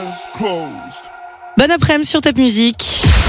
Bon après-midi sur Top Music.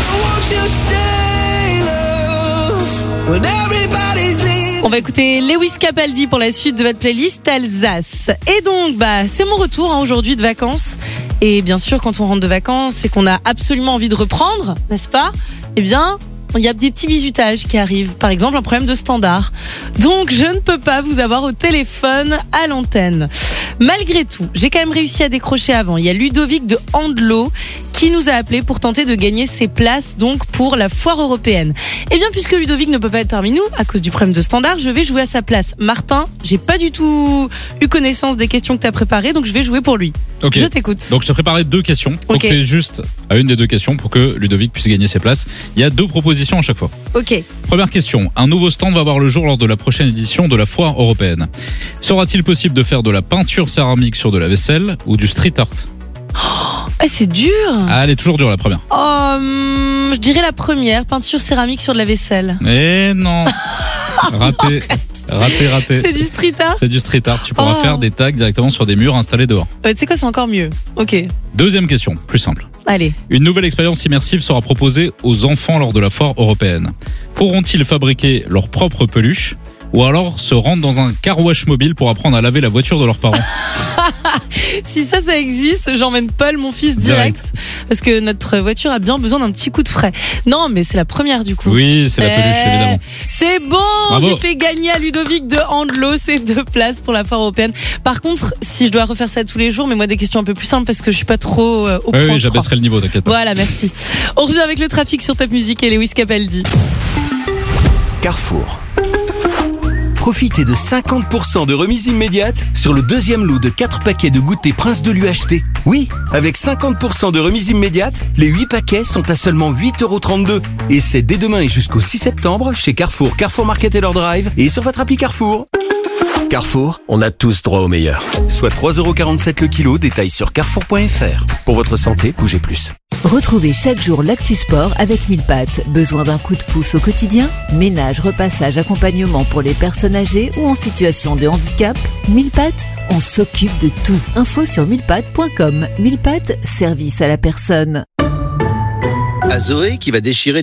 On va écouter Lewis Capaldi pour la suite de votre playlist Alsace. Et donc, c'est mon retour aujourd'hui de vacances. Et bien sûr, quand on rentre de vacances et qu'on a absolument envie de reprendre, n'est-ce pas ? Eh bien, il y a des petits bizutages qui arrivent. Par exemple, un problème de standard. Donc, je ne peux pas vous avoir au téléphone à l'antenne. Malgré tout, j'ai quand même réussi à décrocher avant. Il y a Ludovic de Andelot qui nous a appelé pour tenter de gagner ses places donc pour la foire européenne. Et bien puisque Ludovic ne peut pas être parmi nous à cause du problème de standard, je vais jouer à sa place. Martin, j'ai pas du tout eu connaissance des questions que tu as préparées, donc je vais jouer pour lui. Okay. Je t'écoute. Donc je t'ai préparé 2 questions. Faut que tu aies juste à une des 2 questions pour que Ludovic puisse gagner ses places. Il y a 2 propositions à chaque fois. Ok. Première question. Un nouveau stand va voir le jour lors de la prochaine édition de la foire européenne. Sera-t-il possible de faire de la peinture céramique sur de la vaisselle ou du street art ? C'est dur. Ah, elle est toujours dure la première. Je dirais la première, peinture céramique sur de la vaisselle. Eh non. Raté. Raté. C'est du street art. C'est du street art. Tu pourras faire des tags directement sur des murs installés dehors. Tu sais quoi, c'est encore mieux. Ok. Deuxième question, plus simple. Allez. Une nouvelle expérience immersive sera proposée aux enfants lors de la foire européenne. Pourront-ils fabriquer leur propre peluche ou alors se rendre dans un car wash mobile pour apprendre à laver la voiture de leurs parents? Si ça existe, j'emmène Paul, mon fils, direct. Parce que notre voiture a bien besoin d'un petit coup de frais. Non, mais c'est la première du coup. Oui, c'est la peluche, évidemment. C'est bon. Bravo. J'ai fait gagner à Ludovic de Andelot ces 2 places pour la foire européenne. Par contre, si je dois refaire ça tous les jours, mais moi des questions un peu plus simples parce que je suis pas trop au point. Oui, j'abaisserai le niveau, t'inquiète pas. Voilà, merci. On revient avec le trafic sur Top Music et Lewis Capaldi. Carrefour. Profitez de 50% de remise immédiate sur le 2e lot de 4 paquets de goûter Prince de l'UHT. Oui, avec 50% de remise immédiate, les 8 paquets sont à seulement 8,32€. Et c'est dès demain et jusqu'au 6 septembre chez Carrefour, Carrefour Market et leur Drive et sur votre appli Carrefour. Carrefour, on a tous droit au meilleur. Soit 3,47€ le kilo, détail sur carrefour.fr. Pour votre santé, bougez plus. Retrouvez chaque jour l'actu sport avec 1000 pattes. Besoin d'un coup de pouce au quotidien ? Ménage, repassage, accompagnement pour les personnes âgées ou en situation de handicap ? 1000 pattes, on s'occupe de tout. Info sur 1000pattes.com. 1000 pattes, service à la personne. À Zoé qui va déchirer